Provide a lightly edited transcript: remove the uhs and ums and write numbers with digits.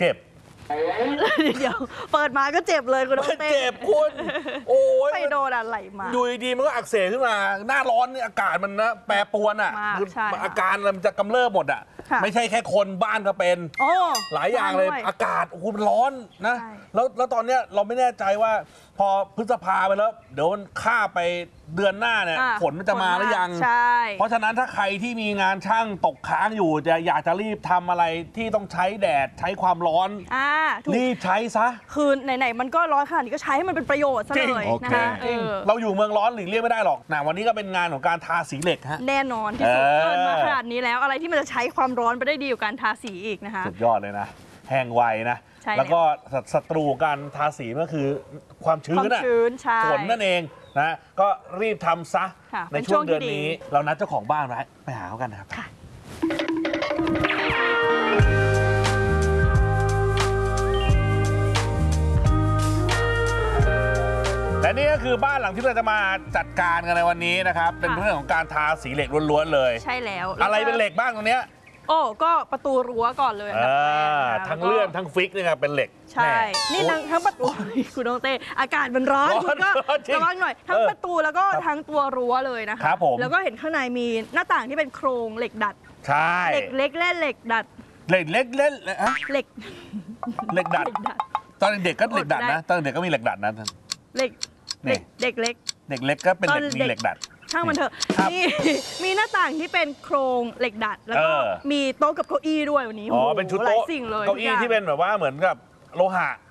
เจ็บเดี๋ยวเปิดมาก็เจ็บเลยคุณน้องเต้เจ็บคุณโอ้ยไปโดนอะไรมาอยู่ดีๆมันก็อักเสบขึ้นมาหน้าร้อนเนี่ยอากาศมันนะแปรปรวนอ่ะคืออาการมันจะกำเริบหมดอ่ะไม่ใช่แค่คนบ้านก็เป็นหลายอย่างเลยอากาศโอ้โหมันร้อนนะแล้วตอนเนี้ยเราไม่แน่ใจว่าพอพฤษภาไปแล้วเดี๋ยวมันข้าไปเดือนหน้าเนี่ยฝนมันจะมาหรือยังเพราะฉะนั้นถ้าใครที่มีงานช่างตกค้างอยู่จะอยากจะรีบทำอะไรที่ต้องใช้แดดใช้ความร้อนรีบใช้ซะคือไหนๆมันก็ร้อนขนาดนี้ก็ใช้ให้มันเป็นประโยชน์ซะเลยนะคะเราอยู่เมืองร้อนหลีกเลี่ยงไม่ได้หรอกนะวันนี้ก็เป็นงานของการทาสีเหล็กฮะแน่นอนที่สุดเกินมาขนาดนี้แล้วอะไรที่มันจะใช้ความร้อนไปได้ดีกว่าการทาสีอีกนะคะสุดยอดเลยนะแห้งไวนะแล้วก็ศัตรูการทาสีก็คือความชื้นฝนนั่นเองนะก็รีบทำซะในช่วงเดือนนี้เรานัดเจ้าของบ้านไว้ไปหาเขากันนะครับและนี่ก็คือบ้านหลังที่เราจะมาจัดการกันในวันนี้นะครับเป็นเรื่องของการทาสีเหล็กล้วนๆเลยใช่แล้วอะไรเป็นเหล็กบ้างตรงเนี้ยก็ประตูรั้วก่อนเลยทั้งเลื่อนทั้งฟิกเนี่ยเป็นเหล็กใช่นี่ทั้งประตูคุณน้องเต้อากาศมันร้อนคุณก็ระวังหน่อยทั้งประตูแล้วก็ทั้งตัวรั้วเลยนะคะแล้วก็เห็นข้างในมีหน้าต่างที่เป็นโครงเหล็กดัดใช่เหล็กเล็กเล่นเหล็กดัดเหล็กเล็กเล่นเหล็กดัดตอนเด็กก็เหล็กดัดนะตอนเด็กก็มีเหล็กดัดนะเด็กเล็กก็เป็นมีเหล็กดัดช่างมันเถอะมีหน้าต่างที่เป็นโครงเหล็กดัดแล้วก็มีโต๊ะกับเก้าอี้ด้วยวันนี้เป็นชุดโต๊ะเก้าอี้ที่เป็นแบบว่าเหมือนกับโลหะ